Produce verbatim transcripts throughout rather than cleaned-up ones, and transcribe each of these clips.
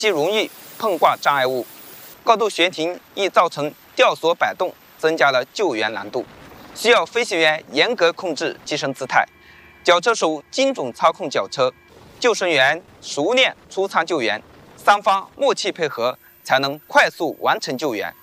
既容易碰挂障碍物，高度悬停易造成吊索摆动，增加了救援难度，需要飞行员严格控制机身姿态，脚车手精准操控脚车，救生员熟练出舱救援，三方默契配合，才能快速完成救援。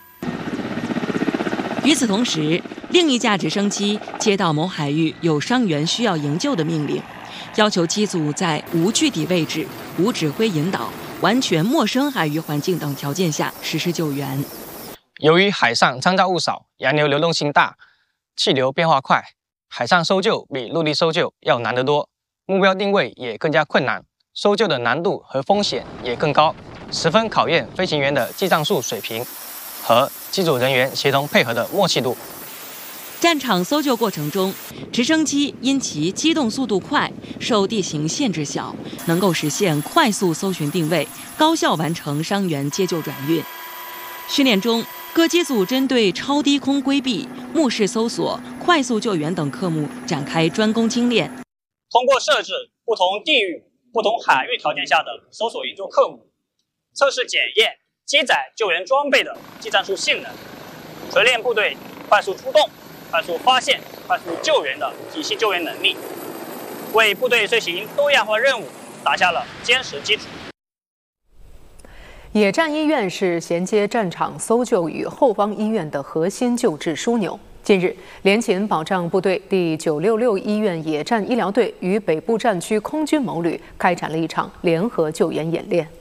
与此同时，另一架直升机接到某海域有伤员需要营救的命令，要求机组在无据地位置、无指挥引导、完全陌生海域环境等条件下实施救援。 由于海上参照物少，洋流流动性大，气流变化快，海上搜救比陆地搜救要难得多，目标定位也更加困难，搜救的难度和风险也更高，十分考验飞行员的技战术水平和机组人员协同配合的默契度。 战场搜救过程中，直升机因其机动速度快，受地形限制小，能够实现快速搜寻定位，高效完成伤员接救转运。训练中，各机组针对超低空规避、目视搜索、快速救援等科目展开专攻精练。 通过设置不同地域、不同海域条件下的搜索营救科目，测试检验机载救援装备的技战术性能，锤炼部队快速出动、快速发现、快速救援的体系救援能力，为部队遂行多样化任务打下了坚实基础。 野战医院是衔接战场搜救与后方医院的核心救治枢纽。近日，联勤保障部队第九六六医院野战医疗队与北部战区空军某旅开展了一场联合救援演练。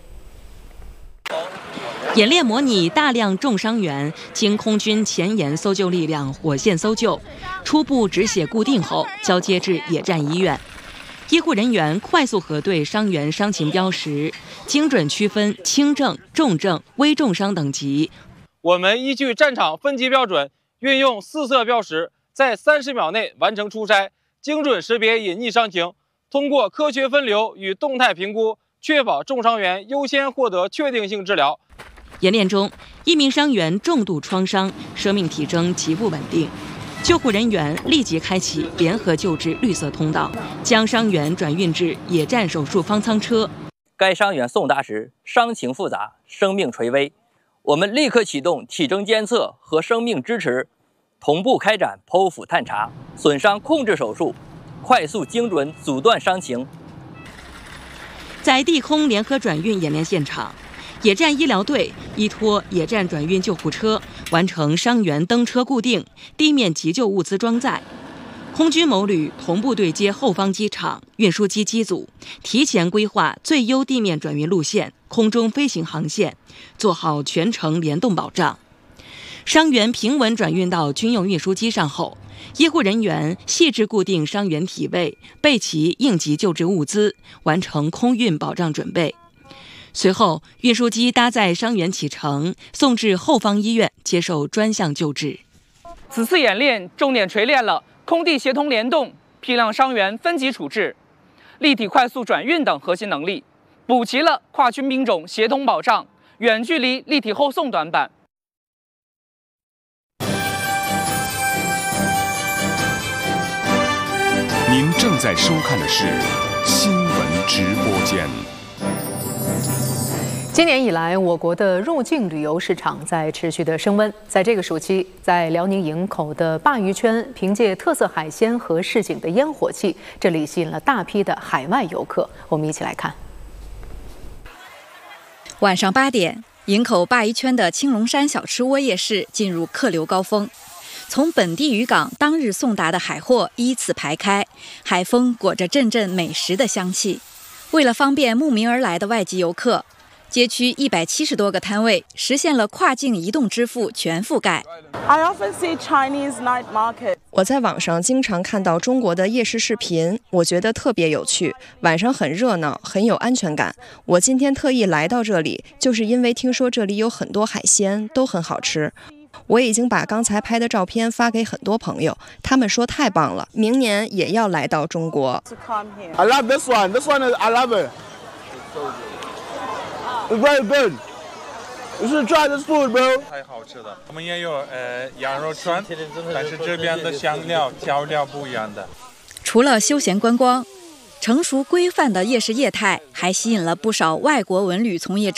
演练模拟大量重伤员经空军前沿搜救力量火线搜救，初步止血固定后交接至野战医院。医护人员快速核对伤员伤情标识，精准区分轻症、重症、危重伤等级。 我们依据战场分级标准，运用四色标识，在三十秒内完成出筛，精准识别隐匿伤情，通过科学分流与动态评估，确保重伤员优先获得确定性治疗。 演练中，一名伤员重度创伤，生命体征极不稳定。救护人员立即开启联合救治绿色通道，将伤员转运至野战手术方舱车。 该伤员送达时，伤情复杂，生命垂危，我们立刻启动体征监测和生命支持，同步开展剖腹探查、损伤控制手术，快速精准阻断伤情。 在地空联合转运演练现场，野战医疗队依托野战转运救护车完成伤员登车固定、地面急救物资装载。空军某旅同步对接后方机场、运输机机组，提前规划最优地面转运路线、空中飞行航线，做好全程联动保障。伤员平稳转运到军用运输机上后，医护人员细致固定伤员体位，备齐应急救治物资，完成空运保障准备。随后，运输机搭载伤员启程，送至后方医院接受专项救治。 此次演练重点锤炼了空地协同联动、批量伤员分级处置、立体快速转运等核心能力，补齐了跨军兵种协同保障、远距离立体后送短板。 您正在收看的是新闻直播间。 今年以来，我国的入境旅游市场在持续的升温。在这个暑期，在辽宁营口的鲅鱼圈，凭借特色海鲜和市井的烟火气，这里吸引了大批的海外游客。我们一起来看。 晚上八点，营口鲅鱼圈的青龙山小吃窝夜市进入客流高峰。从本地渔港当日送达的海货依次排开，海风裹着阵阵美食的香气。为了方便慕名而来的外籍游客，街区一百七十多个摊位实现了跨境移动支付全覆盖。 我在网上经常看到中国的夜市视频，我觉得特别有趣，晚上很热闹，很有安全感。我今天特意来到这里，就是因为听说这里有很多海鲜，都很好吃。我已经把刚才拍的照片发给很多朋友，他们说太棒了，明年也要来到中国。 I love this one. This one is I love it. It's very good. You should try this food, bro. 太好吃了。我们也有呃羊肉串，但是这边的香料调料不一样的。 除了休闲观光，成熟规范的夜市业态还吸引了不少外国文旅从业者。